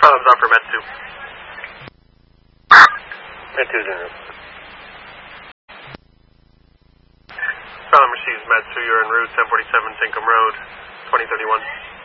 Tom's out for Med 2. Med 2's en route. Tom receives Med 2, you're en route, 1047 Tinkham Road, 2031.